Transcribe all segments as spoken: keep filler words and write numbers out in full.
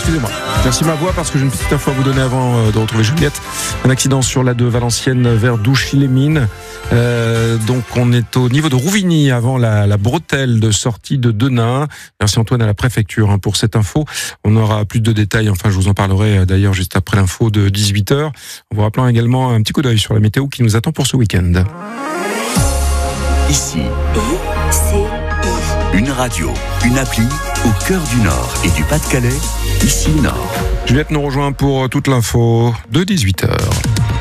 excusez-moi. Merci ma voix parce que j'ai une petite info à vous donner avant de retrouver Juliette. Un accident sur la deux Valenciennes vers Douchy-les-Mines. Euh, donc on est au niveau de Rouvigny avant la, la bretelle de sortie de Denain. Merci Antoine à la préfecture hein, pour cette info. On aura plus de détails, enfin je vous en parlerai d'ailleurs juste après l'info de dix-huit heures. En vous rappelant également un petit coup d'œil sur la météo qui nous attend pour ce week-end. Ici, I C I. Une radio, une appli au cœur du Nord et du Pas-de-Calais, ici Nord. Juliette nous rejoint pour toute l'info de dix-huit heures.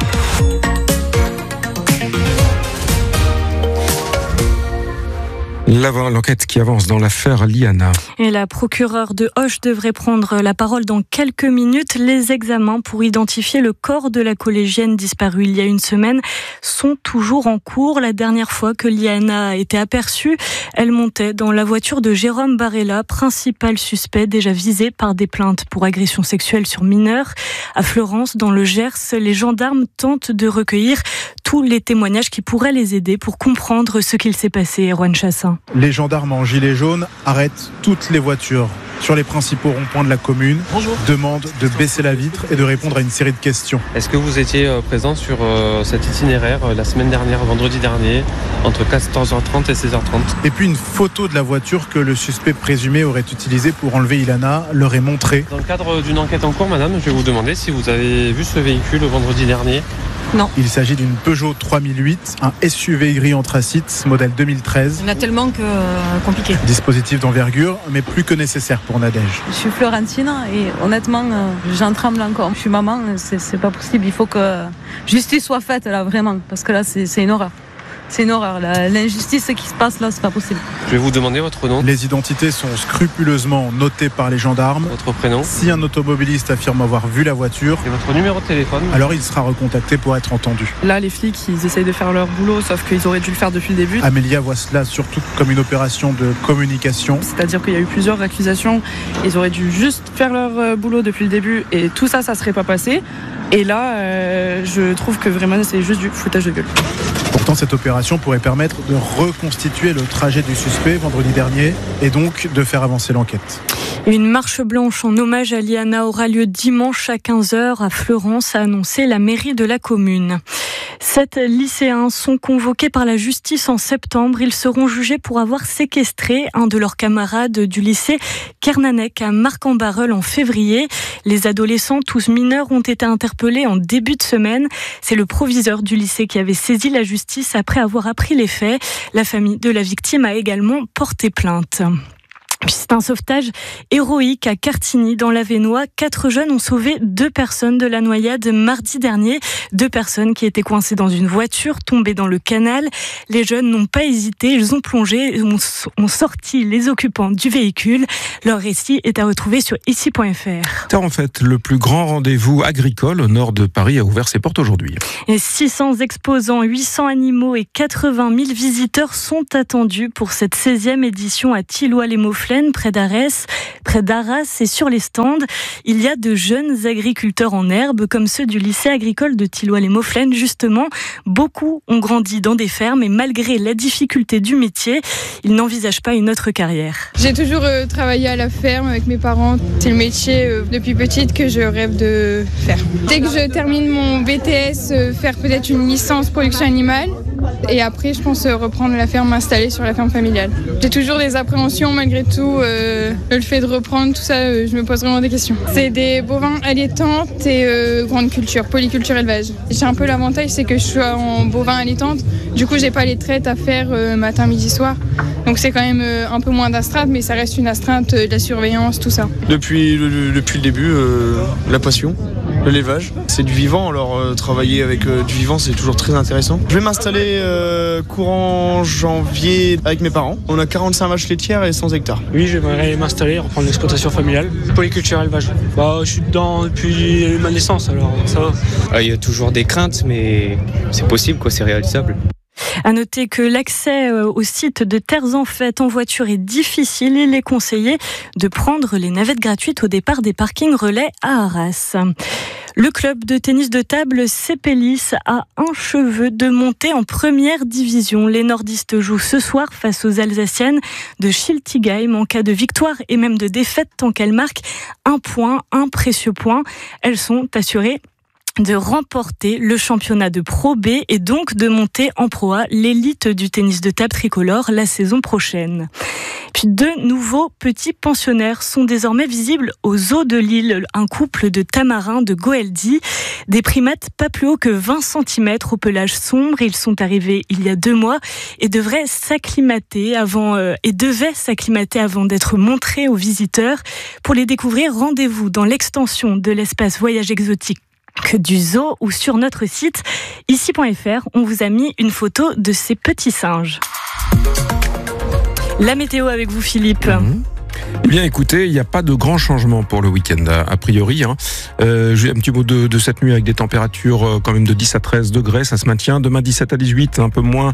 L'enquête qui avance dans l'affaire Liana. Et la procureure de Auch devrait prendre la parole dans quelques minutes. Les examens pour identifier le corps de la collégienne disparue il y a une semaine sont toujours en cours. La dernière fois que Liana a été aperçue, elle montait dans la voiture de Jérôme Barella, principal suspect déjà visé par des plaintes pour agression sexuelle sur mineurs. À Florence, dans le Gers, les gendarmes tentent de recueillir tous les témoignages qui pourraient les aider pour comprendre ce qu'il s'est passé, Erwan Chassin. Les gendarmes en gilet jaune arrêtent toutes les voitures sur les principaux ronds-points de la commune. Bonjour. Demandent de baisser la vitre et de répondre à une série de questions. Est-ce que vous étiez présent sur euh, cet itinéraire euh, la semaine dernière, vendredi dernier, entre quatorze heures trente et seize heures trente? Et puis une photo de la voiture que le suspect présumé aurait utilisée pour enlever Ilana leur est montrée. Dans le cadre d'une enquête en cours, madame, je vais vous demander si vous avez vu ce véhicule vendredi dernier. Non. Il s'agit d'une Peugeot trois mille huit, un S U V gris anthracite, modèle deux mille treize. Il y en a tellement que euh, compliqué. Dispositif d'envergure, mais plus que nécessaire pour Nadège. Je suis Florentine et honnêtement, euh, j'en tremble encore. Je suis maman, c'est, c'est pas possible. Il faut que justice soit faite là, vraiment, parce que là, c'est, c'est une horreur. C'est une horreur. La, l'injustice qui se passe là, c'est pas possible. Je vais vous demander votre nom. Les identités sont scrupuleusement notées par les gendarmes. Votre prénom. Si un automobiliste affirme avoir vu la voiture, et votre numéro de téléphone, alors il sera recontacté pour être entendu. Là, les flics, ils essayent de faire leur boulot, sauf qu'ils auraient dû le faire depuis le début. Amélia voit cela surtout comme une opération de communication. C'est-à-dire qu'il y a eu plusieurs accusations. Ils auraient dû juste faire leur boulot depuis le début et tout ça, ça serait pas passé. Et là, euh, je trouve que vraiment, c'est juste du foutage de gueule. Pourtant, cette opération pourrait permettre de reconstituer le trajet du suspect vendredi dernier et donc de faire avancer l'enquête. Une marche blanche en hommage à Liana aura lieu dimanche à quinze heures à Florence, a annoncé la mairie de la commune. Sept lycéens sont convoqués par la justice en septembre. Ils seront jugés pour avoir séquestré un de leurs camarades du lycée Kernanec à Marc-en-Barœul en février. Les adolescents, tous mineurs, ont été interpellés en début de semaine. C'est le proviseur du lycée qui avait saisi la justice après avoir appris les faits. La famille de la victime a également porté plainte. Puis c'est un sauvetage héroïque à Cartigny, dans l'Avesnois. Quatre jeunes ont sauvé deux personnes de la noyade mardi dernier. Deux personnes qui étaient coincées dans une voiture, tombées dans le canal. Les jeunes n'ont pas hésité, ils ont plongé, ont sorti les occupants du véhicule. Leur récit est à retrouver sur ici point f r. En fait, le plus grand rendez-vous agricole au nord de Paris a ouvert ses portes aujourd'hui. Et six cents exposants, huit cents animaux et quatre-vingt mille visiteurs sont attendus pour cette seizième édition à Thilloy-les-Mauflaines, près d'Arès, près d'Arras, et sur les stands, il y a de jeunes agriculteurs en herbe, comme ceux du lycée agricole de Thilloy-les-Mauflaines. Justement, beaucoup ont grandi dans des fermes et malgré la difficulté du métier, ils n'envisagent pas une autre carrière. J'ai toujours euh, travaillé à la ferme avec mes parents. C'est le métier euh, depuis petite que je rêve de faire. Dès que je termine mon B T S, euh, faire peut-être une licence production animale. Et après, je pense reprendre la ferme, m'installer sur la ferme familiale. J'ai toujours des appréhensions malgré tout. Euh, le fait de reprendre tout ça, euh, je me pose vraiment des questions. C'est des bovins allaitantes et euh, grande culture, polyculture élevage. J'ai un peu l'avantage, c'est que je suis en bovin allaitante. Du coup, j'ai pas les traites à faire euh, matin, midi, soir. Donc c'est quand même euh, un peu moins d'astreinte, mais ça reste une astreinte, euh, de la surveillance, tout ça. Depuis le, depuis le début, euh, la passion. L'élevage, c'est du vivant, alors euh, travailler avec euh, du vivant, c'est toujours très intéressant. Je vais m'installer euh, courant janvier avec mes parents. On a quarante-cinq vaches laitières et cent hectares. Oui, j'aimerais m'installer, reprendre l'exploitation familiale. Polyculture élevage. Bah, je suis dedans depuis ma naissance, alors ça va. Ah, il y a toujours des craintes, mais c'est possible, quoi, c'est réalisable. À noter que l'accès au site de Terres en Fête en voiture est difficile. Il est conseillé de prendre les navettes gratuites au départ des parkings relais à Arras. Le club de tennis de table Sépélis a un cheveu de monter en première division. Les nordistes jouent ce soir face aux Alsaciennes de Schiltigheim en cas de victoire et même de défaite tant qu'elles marquent un point, un précieux point. Elles sont assurées de remporter le championnat de Pro B et donc de monter en Pro A, l'élite du tennis de table tricolore la saison prochaine. Puis deux nouveaux petits pensionnaires sont désormais visibles aux eaux de Lille. Un couple de tamarins de Goeldi, des primates pas plus hauts que vingt centimètres au pelage sombre. Ils sont arrivés il y a deux mois et devraient s'acclimater avant euh, et devaient s'acclimater avant d'être montrés aux visiteurs. Pour les découvrir, rendez-vous dans l'extension de l'espace voyage exotique que du zoo ou sur notre site ici point f r. On vous a mis une photo de ces petits singes. La météo avec vous, Philippe. Mmh. Bien, écoutez, il n'y a pas de grand changement pour le week-end, a, a priori. Hein. Euh, j'ai un petit mot de, de cette nuit avec des températures euh, quand même de dix à treize degrés, ça se maintient. Demain, dix-sept à dix-huit, un peu moins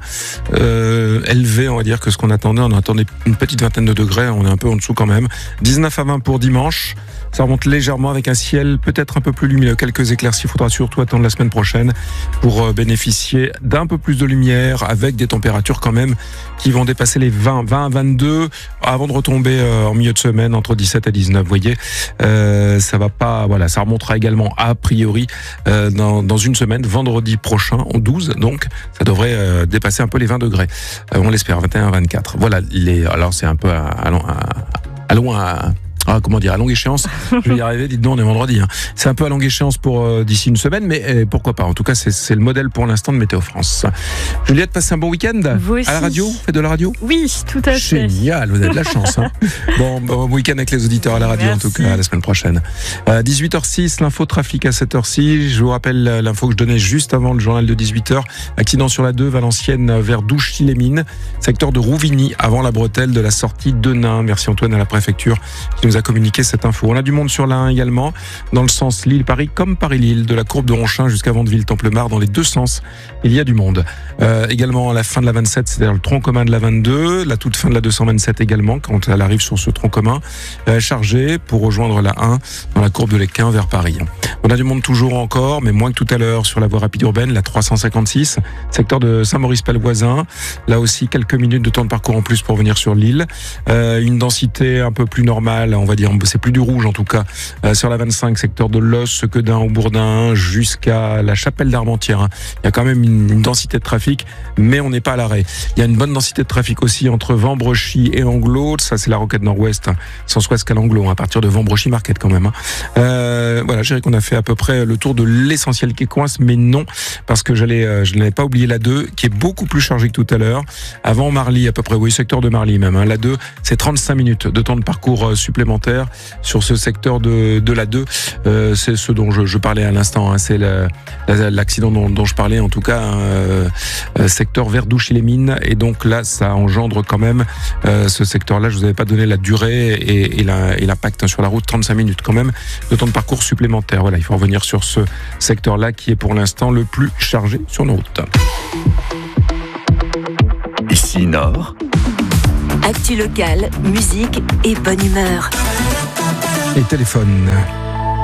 euh, élevé, on va dire, que ce qu'on attendait. On attendait une petite vingtaine de degrés, on est un peu en dessous quand même. dix-neuf à vingt pour dimanche. Ça remonte légèrement avec un ciel peut-être un peu plus lumineux. Quelques éclaircies, il faudra surtout attendre la semaine prochaine pour bénéficier d'un peu plus de lumière avec des températures quand même qui vont dépasser les vingt, vingt à vingt-deux avant de retomber en milieu de semaine entre dix-sept et dix-neuf. Vous voyez, euh, ça va pas, voilà, ça remontera également a priori euh, dans, dans une semaine, vendredi prochain, au douze, donc ça devrait euh, dépasser un peu les vingt degrés. Euh, on l'espère, vingt et un à vingt-quatre. Voilà, les, alors c'est un peu à, à, à, à loin, à, Ah, comment dire, à longue échéance. Je vais y arriver, dites donc, on est vendredi. Hein. C'est un peu à longue échéance pour euh, d'ici une semaine, mais euh, pourquoi pas. En tout cas, c'est, c'est le modèle pour l'instant de Météo France. Juliette, passez un bon week-end. Vous aussi. À la radio, vous faites de la radio? Oui, tout à fait. Génial, vous avez de la chance. Hein. Bon, bon week-end avec les auditeurs à la radio. Merci. En tout cas, à la semaine prochaine. Euh, dix-huit heures six, l'info trafic à cette heure-ci. Je vous rappelle l'info que je donnais juste avant le journal de dix-huit heures. Accident sur la deux, Valenciennes vers Douchy-les-Mines, secteur de Rouvigny, avant la bretelle de la sortie de Nain. Merci Antoine à la préfecture qui nous a communiqué cette info. On a du monde sur la un également, dans le sens Lille-Paris comme Paris-Lille, de la courbe de Ronchin jusqu'à Vandeville-Templemar, dans les deux sens, il y a du monde. Euh, également à la fin de la vingt-sept, c'est-à-dire le tronc commun de la vingt-deux, la toute fin de la deux cent vingt-sept également, quand elle arrive sur ce tronc commun, euh, chargé pour rejoindre la un dans la courbe de l'Équin vers Paris. On a du monde toujours encore, mais moins que tout à l'heure sur la voie rapide urbaine, la trois cent cinquante-six, secteur de Saint-Maurice-Pelvoisin. Là aussi, quelques minutes de temps de parcours en plus pour venir sur Lille. Euh, une densité un peu plus normale, on va dire, c'est plus du rouge en tout cas, euh, sur la vingt-cinq, secteur de Los, Sequedin au Bourdin, jusqu'à la Chapelle d'Armentières. Hein. Il y a quand même une, une densité de trafic, mais on n'est pas à l'arrêt. Il y a une bonne densité de trafic aussi entre Vambrechy et Anglo, ça c'est la Roquette Nord-Ouest, hein, sens ouest qu'à l'Anglo, hein, à partir de Vambrechy Market quand même. Hein. Euh, voilà, je dirais qu'on a fait à peu près le tour de l'essentiel qui coince, mais non, parce que j'allais, euh, je n'avais pas oublié la deux, qui est beaucoup plus chargée que tout à l'heure. Avant Marly, à peu près, oui, secteur de Marly même. Hein. La deux, c'est trente-cinq minutes de temps de parcours euh, supplémentaire sur ce secteur de, de la deux. Euh, c'est ce dont je, je parlais à l'instant. Hein. C'est la, la, l'accident dont, dont je parlais, en tout cas, hein, euh, secteur vers Douchy-les-Mines. Et donc là, ça engendre quand même euh, ce secteur-là. Je vous avais pas donné la durée et, et, la, et l'impact hein, sur la route. trente-cinq minutes quand même de temps de parcours supplémentaire. Voilà, il faut revenir sur ce secteur-là qui est pour l'instant le plus chargé sur nos routes. Ici Nord. Actu locale, musique et bonne humeur. Et téléphone.